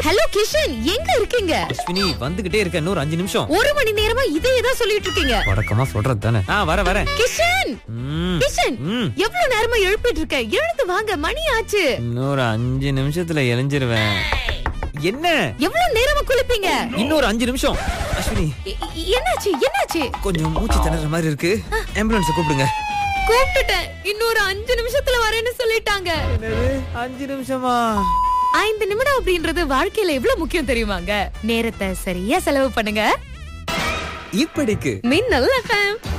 Hello Kishan, எங்க இருக்கீங்க? அஸ்வினி வந்துகிட்டே இருக்க, இன்னொரு 5 நிமிஷம். 1 மணி நேரமா இதே தான் சொல்லிட்டு இருக்கீங்க. வடக்கமா சொல்றது தானே. வரேன். கிஷன், கிஷன், எவ்வளவு நேரமா எழுப்பிட்டு இருக்க? எழுந்து வாங்க, மணி ஆச்சு. இன்னொரு 5 நிமிஷத்துல எழிஞ்சிருவேன். என்ன எவ்வளவு நேரமா குளிப்பீங்க? இன்னொரு 5 நிமிஷம். அஸ்வினி, என்னாச்சு? கொஞ்சம் மூச்சு திணற மாதிரி இருக்கு. ஆம்புலன்ஸ் கூப்பிடுங்க. கூப்பிட்டுட்டேன். இன்னொரு 5 நிமிஷத்துல வரேன்னு சொல்லிட்டாங்க. என்னது 5 நிமிஷமா? 5 நிமிடம் அப்படின்றது வாழ்க்கையில எவ்வளவு முக்கியம் தெரியுமாங்க? நேரத்தை சரியா செலவு பண்ணுங்க. இப்படிக்கு மின்னல் FM.